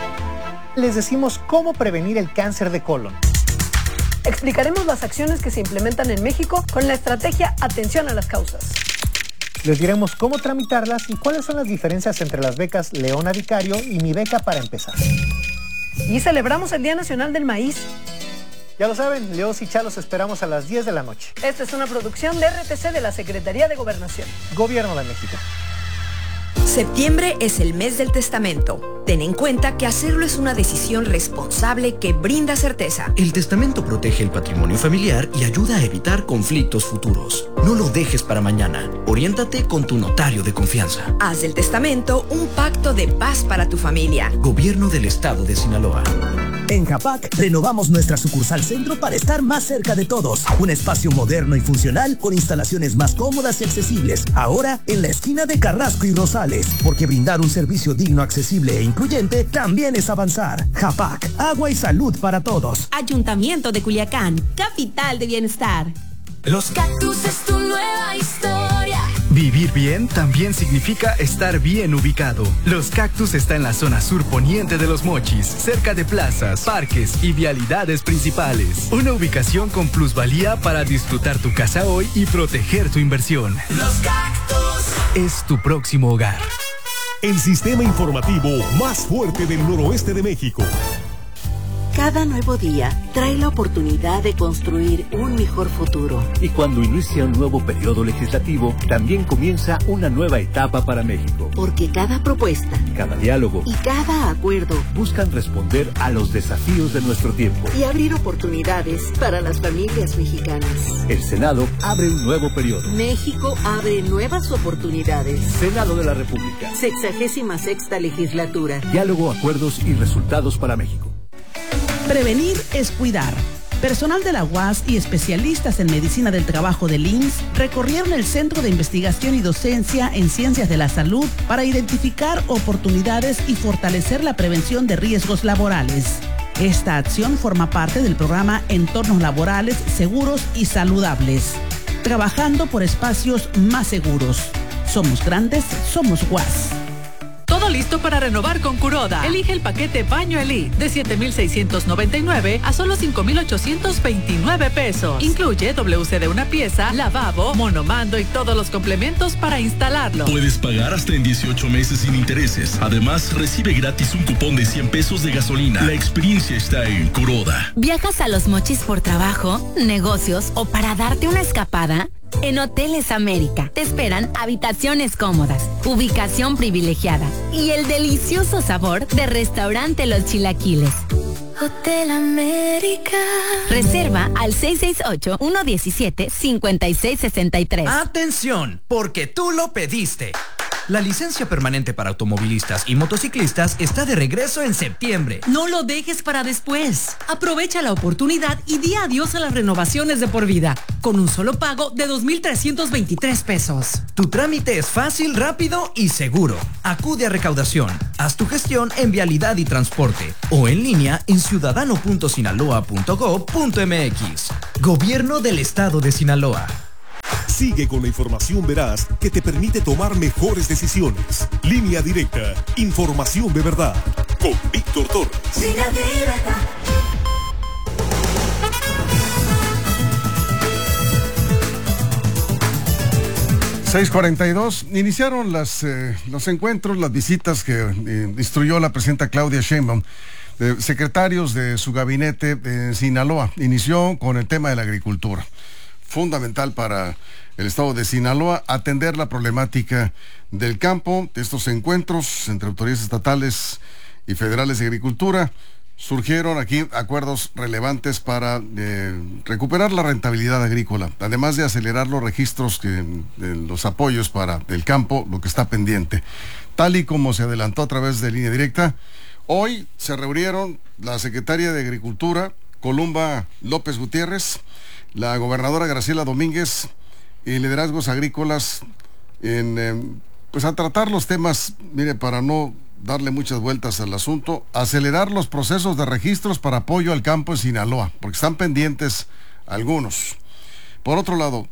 [SPEAKER 9] les decimos cómo prevenir el cáncer de colon.
[SPEAKER 10] Explicaremos las acciones que se implementan en México con la estrategia Atención a las Causas.
[SPEAKER 9] Les diremos cómo tramitarlas y cuáles son las diferencias entre las becas Leona Vicario y Mi Beca para Empezar.
[SPEAKER 10] Y celebramos el Día Nacional del Maíz.
[SPEAKER 9] Ya lo saben, Leos y Chalos esperamos a las 10 de la noche.
[SPEAKER 10] Esta es una producción de RTC de la Secretaría de Gobernación.
[SPEAKER 9] Gobierno de México.
[SPEAKER 11] Septiembre es el mes del testamento. Ten en cuenta que hacerlo es una decisión responsable que brinda certeza.
[SPEAKER 13] El testamento protege el patrimonio familiar y ayuda a evitar conflictos futuros. No lo dejes para mañana. Oriéntate con tu notario de confianza.
[SPEAKER 11] Haz del testamento un pacto de paz para tu familia.
[SPEAKER 13] Gobierno del Estado de Sinaloa.
[SPEAKER 12] En Japac renovamos nuestra sucursal centro para estar más cerca de todos. Un espacio moderno y funcional con instalaciones más cómodas y accesibles. Ahora en la esquina de Carrasco y Rosales. Porque brindar un servicio digno, accesible e incluyente también es avanzar. Japac, agua y salud para todos.
[SPEAKER 19] Ayuntamiento de Culiacán, capital de bienestar.
[SPEAKER 23] Los Cactus es tu nueva historia.
[SPEAKER 17] Vivir bien también significa estar bien ubicado. Los Cactus está en la zona sur poniente de Los Mochis, cerca de plazas, parques y vialidades principales. Una ubicación con plusvalía para disfrutar tu casa hoy y proteger tu inversión.
[SPEAKER 23] Los Cactus
[SPEAKER 17] es tu próximo hogar.
[SPEAKER 2] El sistema informativo más fuerte del noroeste de México.
[SPEAKER 25] Cada nuevo día trae la oportunidad de construir un mejor futuro.
[SPEAKER 26] Y cuando inicia un nuevo periodo legislativo, también comienza una nueva etapa para México.
[SPEAKER 25] Porque cada propuesta,
[SPEAKER 26] cada diálogo
[SPEAKER 25] y cada acuerdo
[SPEAKER 26] buscan responder a los desafíos de nuestro tiempo
[SPEAKER 25] y abrir oportunidades para las familias mexicanas.
[SPEAKER 26] El Senado abre un nuevo periodo.
[SPEAKER 25] México abre nuevas oportunidades.
[SPEAKER 26] Senado de la República.
[SPEAKER 25] 66ª legislatura.
[SPEAKER 26] Diálogo, acuerdos y resultados para México.
[SPEAKER 27] Prevenir es cuidar. Personal de la UAS y especialistas en medicina del trabajo del IMSS recorrieron el Centro de Investigación y Docencia en Ciencias de la Salud para identificar oportunidades y fortalecer la prevención de riesgos laborales. Esta acción forma parte del programa Entornos Laborales Seguros y Saludables. Trabajando por espacios más seguros. Somos grandes, somos UAS.
[SPEAKER 24] Todo listo para renovar con Kuroda. Elige el paquete Baño Elite de 7,699 a solo 5,829 pesos. Incluye WC de una pieza, lavabo, monomando y todos los complementos para instalarlo.
[SPEAKER 28] Puedes pagar hasta en 18 meses sin intereses. Además, recibe gratis un cupón de 100 pesos de gasolina. La experiencia está en Kuroda.
[SPEAKER 23] ¿Viajas a Los Mochis por trabajo, negocios o para darte una escapada? En Hoteles América te esperan habitaciones cómodas, ubicación privilegiada y el delicioso sabor de restaurante Los Chilaquiles. Hotel América. Reserva al 668-117-5663.
[SPEAKER 29] ¡Atención! Porque tú lo pediste.
[SPEAKER 13] La licencia permanente para automovilistas y motociclistas está de regreso en septiembre.
[SPEAKER 3] No lo dejes para después. Aprovecha la oportunidad y di adiós a las renovaciones de por vida, con un solo pago de 2,323 pesos.
[SPEAKER 13] Tu trámite es fácil, rápido y seguro. Acude a recaudación. Haz tu gestión en Vialidad y Transporte o en línea en ciudadano.sinaloa.gov.mx. Gobierno del Estado de Sinaloa.
[SPEAKER 2] Sigue con la información veraz que te permite tomar mejores decisiones. Línea Directa, información de verdad. Con Víctor Torres.
[SPEAKER 18] Línea Directa.
[SPEAKER 1] ...6:42... iniciaron los encuentros, las visitas que instruyó la presidenta Claudia Sheinbaum, secretarios de su gabinete en Sinaloa. Inició con el tema de la agricultura. Fundamental para el estado de Sinaloa atender la problemática del campo. De estos encuentros entre autoridades estatales y federales de agricultura surgieron aquí acuerdos relevantes para recuperar la rentabilidad agrícola, además de acelerar los registros de los apoyos para el campo, lo que está pendiente. Tal y como se adelantó a través de Línea Directa, hoy se reunieron la secretaria de Agricultura, Columba López Gutiérrez, la gobernadora Graciela Domínguez y liderazgos agrícolas pues a tratar los temas, mire, para no darle muchas vueltas al asunto, acelerar los procesos de registros para apoyo al campo en Sinaloa, porque están pendientes algunos. Por otro lado,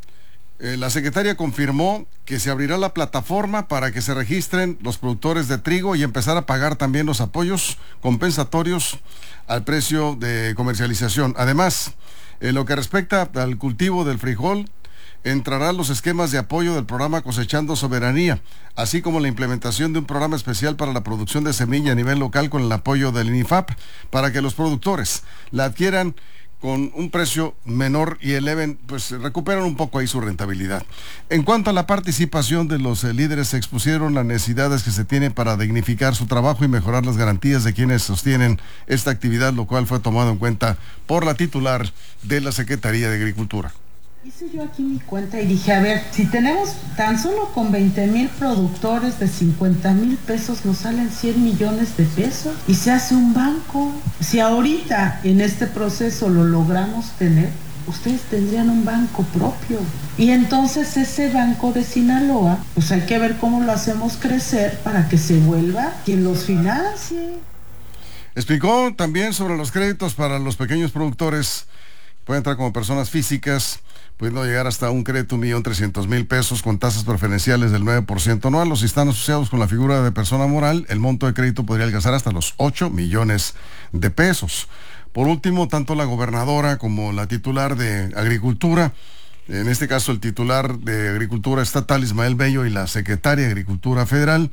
[SPEAKER 1] la secretaria confirmó que se abrirá la plataforma para que se registren los productores de trigo y empezar a pagar también los apoyos compensatorios al precio de comercialización. Además, en lo que respecta al cultivo del frijol, entrarán los esquemas de apoyo del programa Cosechando Soberanía, así como la implementación de un programa especial para la producción de semilla a nivel local con el apoyo del INIFAP, para que los productores la adquieran con un precio menor y eleven, pues recuperan un poco ahí su rentabilidad. En cuanto a la participación de los líderes, se expusieron las necesidades que se tienen para dignificar su trabajo y mejorar las garantías de quienes sostienen esta actividad, lo cual fue tomado en cuenta por la titular de la Secretaría de Agricultura.
[SPEAKER 4] Hice yo aquí mi cuenta y dije, a ver, si tenemos tan solo con 20,000 productores de 50,000 pesos nos salen 100 millones de pesos y se hace un banco. Si ahorita en este proceso lo logramos tener, ustedes tendrían un banco propio. Y entonces ese banco de Sinaloa, pues hay que ver cómo lo hacemos crecer para que se vuelva quien los financie.
[SPEAKER 1] Explicó también sobre los créditos para los pequeños productores. Pueden entrar como personas físicas, pudiendo llegar hasta un crédito 1,300,000 pesos con tasas preferenciales del 9% anual. Los si están asociados con la figura de persona moral, el monto de crédito podría alcanzar hasta los 8 millones de pesos. Por último, tanto la gobernadora como la titular de Agricultura, en este caso el titular de Agricultura Estatal, Ismael Bello, y la secretaria de Agricultura Federal,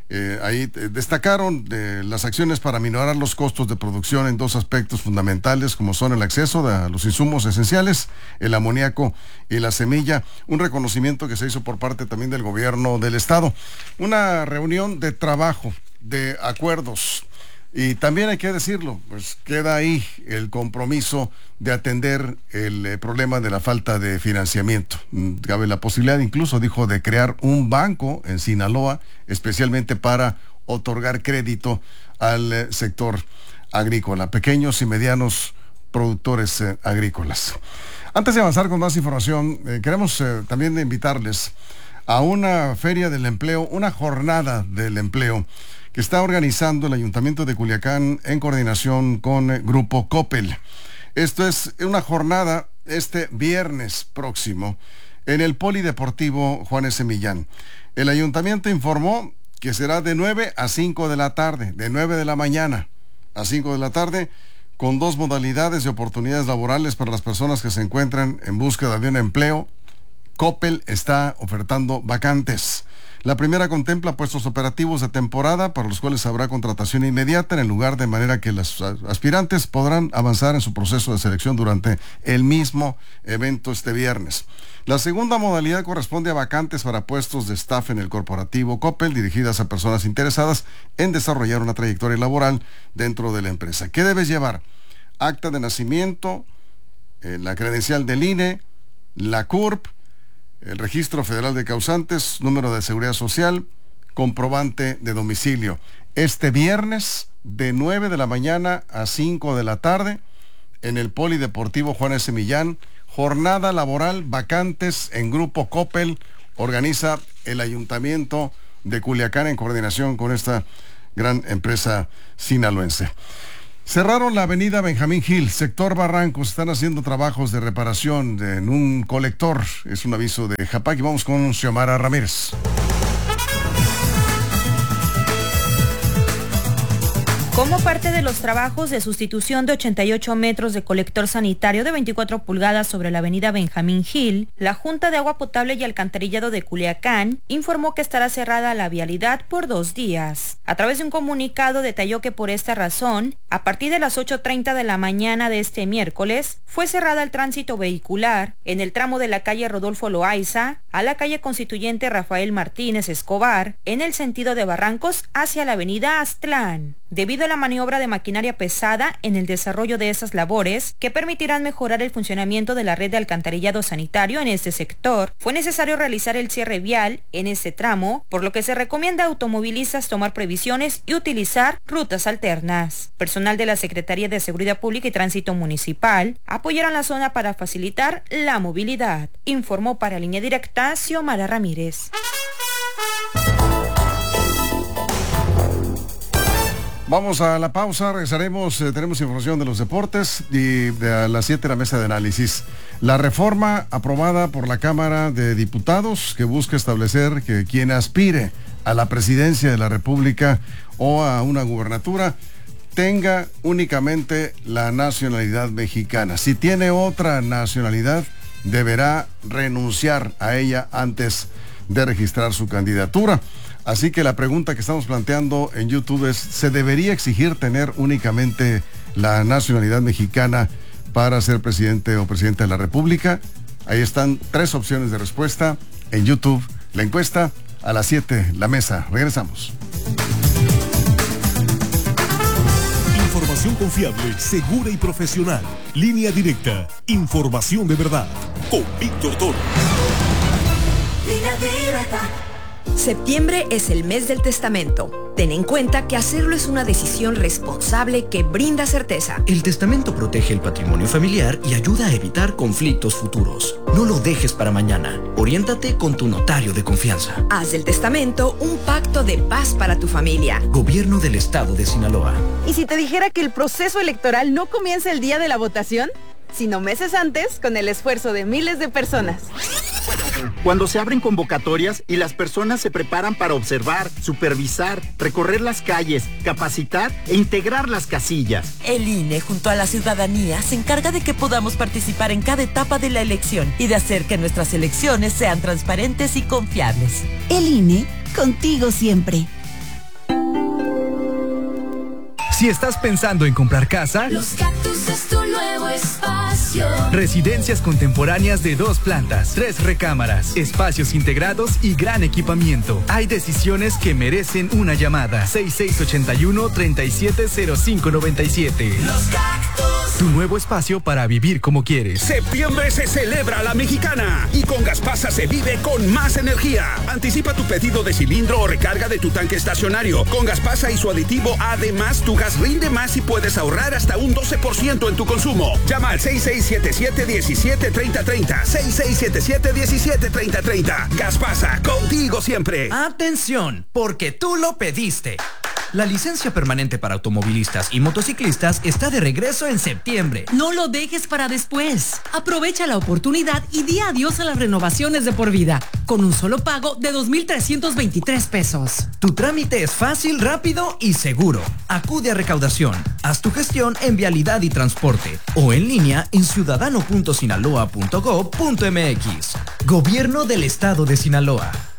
[SPEAKER 1] ahí destacaron las acciones para minorar los costos de producción en dos aspectos fundamentales, como son el acceso a los insumos esenciales, el amoníaco y la semilla, un reconocimiento que se hizo por parte también del gobierno del estado. Una reunión de trabajo, de acuerdos, y también hay que decirlo, pues queda ahí el compromiso de atender el problema de la falta de financiamiento. Cabe la posibilidad, incluso dijo, de crear un banco en Sinaloa, especialmente para otorgar crédito al sector agrícola, pequeños y medianos productores agrícolas. Antes de avanzar con más información, queremos también invitarles a una feria del empleo, una jornada del empleo, que está organizando el Ayuntamiento de Culiacán en coordinación con Grupo Coppel. Esto es una jornada este viernes próximo en el Polideportivo Juan S. Millán. El Ayuntamiento informó que será de 9 a 5 de la tarde, de 9 de la mañana a 5 de la tarde, con dos modalidades de oportunidades laborales para las personas que se encuentran en búsqueda de un empleo. Coppel está ofertando vacantes. La primera contempla puestos operativos de temporada para los cuales habrá contratación inmediata en el lugar, de manera que los aspirantes podrán avanzar en su proceso de selección durante el mismo evento este viernes. La segunda modalidad corresponde a vacantes para puestos de staff en el corporativo Coppel, dirigidas a personas interesadas en desarrollar una trayectoria laboral dentro de la empresa. ¿Qué debes llevar? Acta de nacimiento, la credencial del INE, la CURP, el Registro Federal de Causantes, número de seguridad social, comprobante de domicilio. Este viernes de 9 de la mañana a 5 de la tarde en el Polideportivo Juan S. Millán, jornada laboral, vacantes en Grupo Coppel, organiza el Ayuntamiento de Culiacán en coordinación con esta gran empresa sinaloense. Cerraron la avenida Benjamín Gil, sector Barrancos. Están haciendo trabajos de reparación en un colector. Es un aviso de Japac y vamos con Xiomara Ramírez.
[SPEAKER 5] Como parte de los trabajos de sustitución de 88 metros de colector sanitario de 24 pulgadas sobre la avenida Benjamín Gil, la Junta de Agua Potable y Alcantarillado de Culiacán informó que estará cerrada la vialidad por 2 días. A través de un comunicado detalló que por esta razón, a partir de las 8:30 de la mañana de este miércoles, fue cerrada el tránsito vehicular en el tramo de la calle Rodolfo Loaiza a la calle Constituyente Rafael Martínez Escobar, en el sentido de Barrancos hacia la avenida Aztlán, debido a la maniobra de maquinaria pesada en el desarrollo de esas labores que permitirán mejorar el funcionamiento de la red de alcantarillado sanitario en este sector. Fue necesario realizar el cierre vial en este tramo, por lo que se recomienda a automovilistas tomar previsiones y utilizar rutas alternas. Personal de la Secretaría de Seguridad Pública y Tránsito Municipal apoyaron la zona para facilitar la movilidad. Informó para Línea Directa Xiomara Ramírez.
[SPEAKER 1] Vamos a la pausa, regresaremos, tenemos información de los deportes y a las 7 la mesa de análisis. La reforma aprobada por la Cámara de Diputados que busca establecer que quien aspire a la presidencia de la República o a una gubernatura tenga únicamente la nacionalidad mexicana. Si tiene otra nacionalidad, deberá renunciar a ella antes de registrar su candidatura. Así que la pregunta que estamos planteando en YouTube es, ¿se debería exigir tener únicamente la nacionalidad mexicana para ser presidente o presidenta de la República? Ahí están 3 opciones de respuesta en YouTube. La encuesta a las 7, la mesa. Regresamos.
[SPEAKER 2] Información confiable, segura y profesional. Línea Directa. Información de verdad. Con Víctor Toro.
[SPEAKER 18] Línea Directa.
[SPEAKER 11] Septiembre es el mes del testamento. Ten en cuenta que hacerlo es una decisión responsable que brinda certeza.
[SPEAKER 13] El testamento protege el patrimonio familiar y ayuda a evitar conflictos futuros. No lo dejes para mañana. Oriéntate con tu notario de confianza.
[SPEAKER 11] Haz del testamento un pacto de paz para tu familia.
[SPEAKER 13] Gobierno del Estado de Sinaloa.
[SPEAKER 6] ¿Y si te dijera que el proceso electoral no comienza el día de la votación, sino meses antes, con el esfuerzo de miles de personas?
[SPEAKER 14] Cuando se abren convocatorias y las personas se preparan para observar, supervisar, recorrer las calles, capacitar e integrar las casillas.
[SPEAKER 15] El INE, junto a la ciudadanía, se encarga de que podamos participar en cada etapa de la elección y de hacer que nuestras elecciones sean transparentes y confiables.
[SPEAKER 16] El INE, contigo siempre.
[SPEAKER 17] Si estás pensando en comprar casa,
[SPEAKER 18] Los Cactus es tu nuevo espacio.
[SPEAKER 17] Residencias contemporáneas de 2 plantas, 3 recámaras, espacios integrados y gran equipamiento. Hay decisiones que merecen una llamada. 6681-370597.
[SPEAKER 18] Los Cactus.
[SPEAKER 17] Tu nuevo espacio para vivir como quieres.
[SPEAKER 20] Septiembre se celebra la mexicana y con Gaspasa se vive con más energía. Anticipa tu pedido de cilindro o recarga de tu tanque estacionario. Con Gaspasa y su aditivo, además, tu gas rinde más y puedes ahorrar hasta un 12% en tu consumo. Llama al 6677-173030. 6677-173030. Gaspasa, contigo siempre.
[SPEAKER 13] Atención, porque tú lo pediste. La licencia permanente para automovilistas y motociclistas está de regreso en septiembre.
[SPEAKER 3] No lo dejes para después. Aprovecha la oportunidad y di adiós a las renovaciones de por vida, con un solo pago de 2,323 pesos.
[SPEAKER 13] Tu trámite es fácil, rápido y seguro. Acude a recaudación. Haz tu gestión en Vialidad y Transporte o en línea en ciudadano.sinaloa.gov.mx. Gobierno del Estado de Sinaloa.